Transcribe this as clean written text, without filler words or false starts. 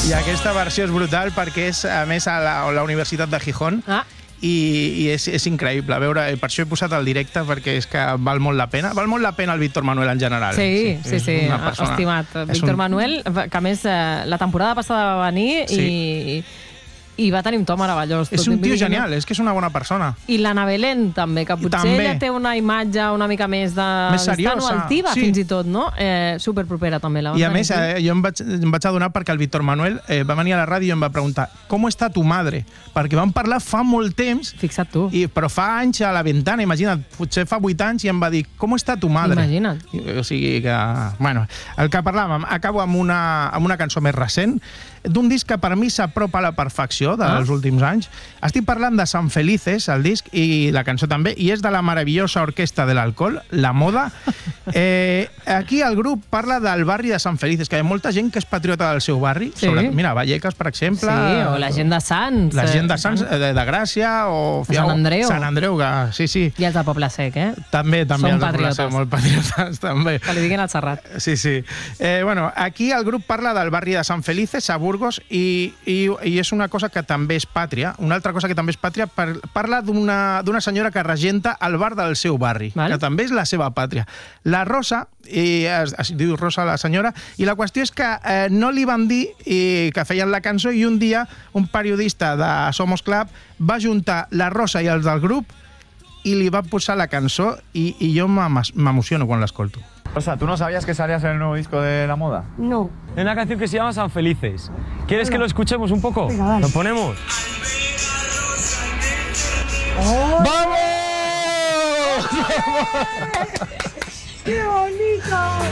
I aquesta versió és brutal perquè és, a més, a la Universitat de Gijón. I és increïble veure, per això he posat el directe, perquè és que val molt la pena. Val molt la pena el Víctor Manuel en general. Sí. Estimat. Víctor Manuel, que a més la temporada passada va venir i va tenir un to meravellós. És un tio genial, és que és una bona persona. I l'Anna Belén també, que potser ella té una imatge una mica més seriosa, altiva, fins i tot, no? Superpropera també la va tenir. I a més, jo em vaig adonar perquè el Víctor Manuel va venir a la ràdio i em va preguntar «Com està tu madre?» Perquè vam parlar fa molt temps. Fixa't tu. Però fa anys a la ventana, imagina't, potser fa 8 anys, i em va dir «Com està tu madre?» Imagina't. O sigui que... Bueno, el que parlàvem, acabo amb una cançó més recent, d'un disc que per mi s'apropa a la perfecció dels últims anys. Estic parlant de San Felices, el disc, i la cançó també, i és de la meravellosa orquestra de l'alcohol, La Moda. Aquí el grup parla del barri de San Felices, que hi ha molta gent que és patriota del seu barri. Mira, Vallecas, per exemple. Sí, o la gent de Sants. La gent de Sants, de Gràcia, o Sant Andreu. Sant Andreu, sí. I els de Poble Sec, També. Són patriotes. Molt patriotes, també. Que li diguin al Serrat. Sí. Bueno, aquí el grup parla del barri de San Felices, a Burgos, i és una cosa que també és pàtria. Una altra cosa que també és pàtria, parla d'una senyora que regenta el bar del seu barri, que també és la seva pàtria. La Rosa, es diu Rosa la senyora, i la qüestió és que no li van dir que feien la cançó, i un dia un periodista de Somos Club va juntar la Rosa i els del grup y le va a posar la canción y yo me emociono cuando la escolto. Rosa, ¿tú no sabías que salías en el nuevo disco de La Moda? No. Hay una canción que se llama San Felices. ¿Quieres que lo escuchemos un poco? Venga, vale. ¿Lo ponemos? ¡Oh! ¡Vamos! ¡Qué bonito!